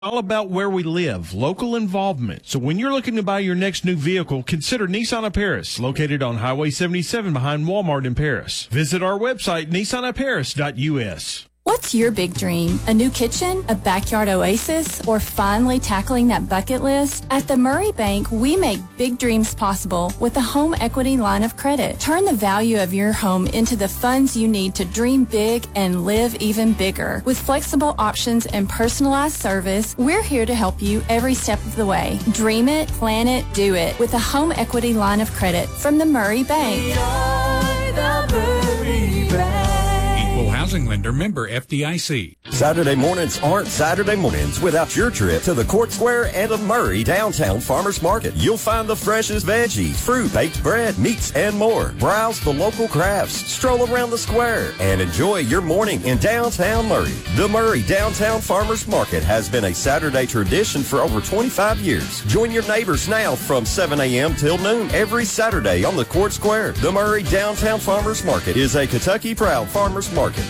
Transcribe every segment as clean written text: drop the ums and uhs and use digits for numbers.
All about where we live, local involvement. So when you're looking to buy your next new vehicle, consider Nissan of Paris, located on Highway 77 behind Walmart in Paris. Visit our website, nissanofparis.us. What's your big dream? A new kitchen? A backyard oasis? Or finally tackling that bucket list? At the Murray Bank, we make big dreams possible with a home equity line of credit. Turn the value of your home into the funds you need to dream big and live even bigger. With flexible options and personalized service, we're here to help you every step of the way. Dream it, plan it, do it with a home equity line of credit from the Murray Bank. We are the Murray Bank. Housing lender, member FDIC. Saturday mornings aren't Saturday mornings without your trip to the Court Square and of Murray Downtown Farmers Market. You'll find the freshest veggies, fruit, baked bread, meats, and more. Browse the local crafts, stroll around the square, and enjoy your morning in downtown Murray. The Murray Downtown Farmers Market has been a Saturday tradition for over 25 years. Join your neighbors now from 7 a.m. till noon every Saturday on the Court Square. The Murray Downtown Farmers Market is a Kentucky proud farmers market.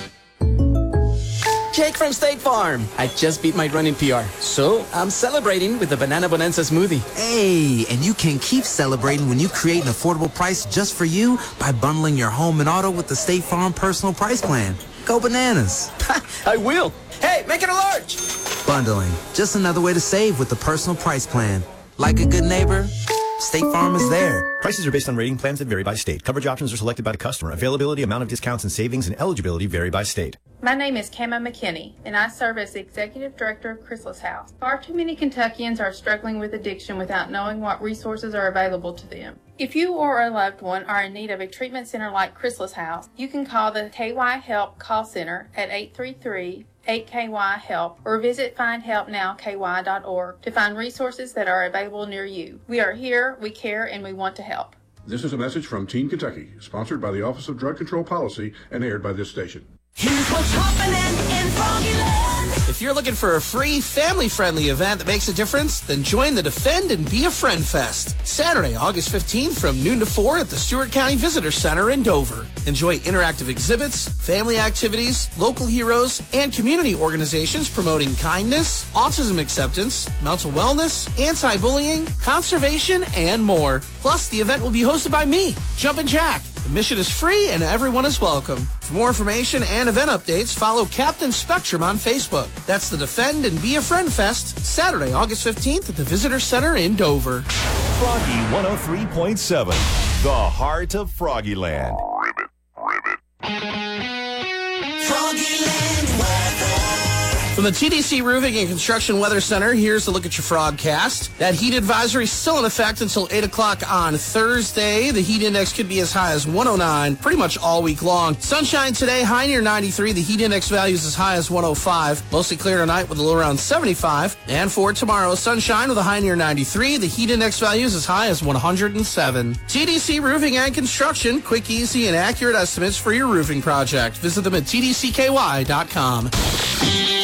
Jake from State Farm. I just beat my running PR, so I'm celebrating with the Banana Bonanza smoothie. Hey, and you can keep celebrating when you create an affordable price just for you by bundling your home and auto with the State Farm Personal Price Plan. Go bananas. I will. Hey, make it a large. Bundling, just another way to save with the Personal Price Plan. Like a good neighbor, State Farm is there. Prices are based on rating plans that vary by state. Coverage options are selected by the customer. Availability, amount of discounts and savings, and eligibility vary by state. My name is Cama McKinney, and I serve as the Executive Director of Chrysalis House. Far too many Kentuckians are struggling with addiction without knowing what resources are available to them. If you or a loved one are in need of a treatment center like Chrysalis House, you can call the KY Help call center at 833-8KY-HELP or visit findhelpnowky.org to find resources that are available near you. We are here, we care, and we want to help. This is a message from Teen Kentucky, sponsored by the Office of Drug Control Policy and aired by this station. Here's what's happening in Froggyland. If you're looking for a free, family-friendly event that makes a difference, then join the Defend and Be a Friend Fest. Saturday, August 15th from noon to 4 at the Stewart County Visitor Center in Dover. Enjoy interactive exhibits, family activities, local heroes, and community organizations promoting kindness, autism acceptance, mental wellness, anti-bullying, conservation, and more. Plus, the event will be hosted by me, Jumpin' Jack. Admission is free and everyone is welcome. For more information and event updates, follow Captain Spectrum on Facebook. That's the Defend and Be a Friend Fest, Saturday, August 15th at the Visitor Center in Dover. Froggy 103.7, the heart of Froggyland. Froggyland weather. From the TDC Roofing and Construction Weather Center, here's a look at your Frogcast. That heat advisory is still in effect until 8 o'clock on Thursday. The heat index could be as high as 109 pretty much all week long. Sunshine today, high near 93. The heat index value is as high as 105. Mostly clear tonight with a low around 75. And for tomorrow, sunshine with a high near 93. The heat index value is as high as 107. TDC Roofing and Construction, quick, easy, and accurate estimates for your roofing project. Visit them at tdcky.com.